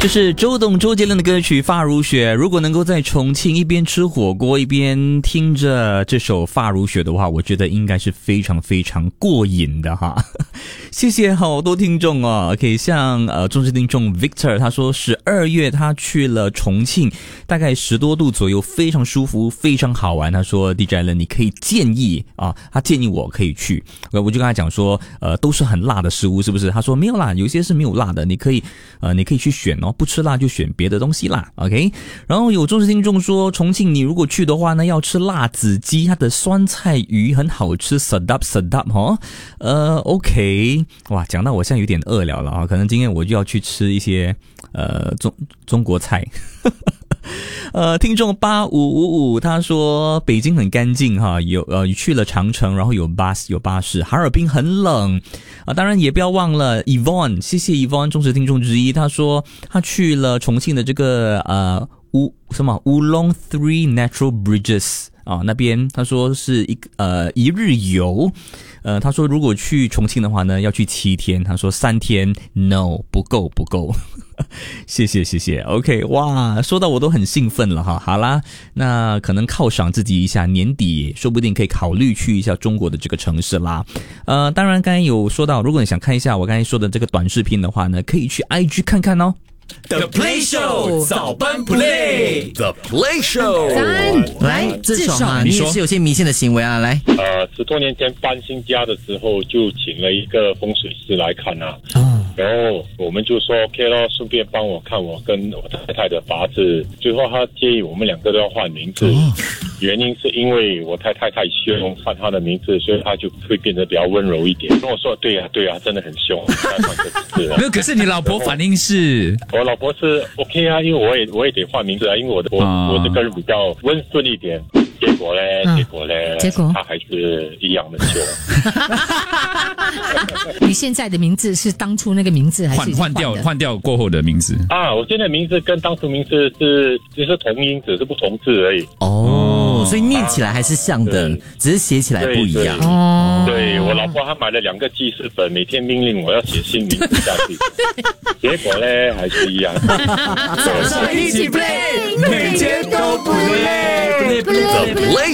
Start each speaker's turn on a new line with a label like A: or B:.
A: 这是周董周杰伦的歌曲《发如雪》。如果能够在重庆一边吃火锅一边听着这首《发如雪》的话，我觉得应该是非常非常过瘾的哈。谢谢好多听众哦。OK， 像忠实听众 Victor 他说12月他去了重庆，大概10多度左右，非常舒服，非常好玩。他说 DJ Allen 你可以建议啊，他建议我可以去。我就跟他讲说都是很辣的食物是不是？他说没有啦，有些是没有辣的，你可以去选哦。不吃辣就选别的东西啦 ，OK。然后有忠实听众说，重庆你如果去的话呢，要吃辣子鸡，它的酸菜鱼很好吃 ，sedap 哦。OK， 哇，讲到我现在有点饿了啊，可能今天我就要去吃一些中国菜。听众8555他说北京很干净哈，有去了长城，然后有巴士，哈尔滨很冷啊，当然也不要忘了 Yvonne， 谢谢 Yvonne 忠实听众之一，他说他去了重庆的这个乌龙 3 Natural Bridges 啊，那边他说是一日游，他说如果去重庆的话呢，要去7天，他说3天 no 不够。谢谢 OK， 哇，说到我都很兴奋了哈。好啦，那可能犒赏自己一下，年底说不定可以考虑去一下中国的这个城市啦。当然刚才有说到，如果你想看一下我刚才说的这个短视频的话呢，可以去 IG 看看哦。
B: The Play Show 早班 Play
C: The Play Show
D: 来，至少嘛，你也是有些迷信的行为啊。来
E: ，10多年前搬新家的时候，就请了一个风水师来看啊。然后我们就说 OK 咯，顺便帮我看我跟我太太的八字。最后他建议我们2个都要换名字，原因是因为我太太太凶，换她的名字，所以她就会变得比较温柔一点。跟我说对啊，真的很凶。
B: 没有，可是你老婆反应是？
E: 我老婆是 OK 啊，因为我也得换名字啊，因为我这个人比较温顺一点。结果他还是一样的凶。
F: 你现在的名字是当初那个名字还是
B: 换掉过后的名字
E: 啊？我现在名字跟当初名字就是同音，只是不同字而已。
D: 所以念起来还是像的，只是写起来不一样。
E: 对，我老婆她买了2个记事本，每天命令我要写新名字下去。结果还是一样。
B: 早上一起 play， 每天都不累。
C: The Play